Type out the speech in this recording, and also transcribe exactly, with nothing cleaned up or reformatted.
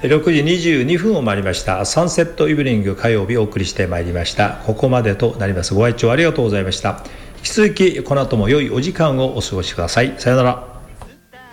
ろくじにじゅうにふんを回りました。サンセットイブニング火曜日お送りしてまいりました。ここまでとなります。ご愛聴ありがとうございました。引き続きこの後も良いお時間をお過ごしください。さようなら。